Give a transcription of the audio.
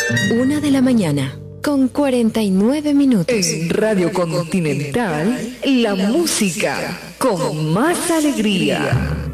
1 de la mañana, con 49 minutos. En Radio Continental, la música con más alegría.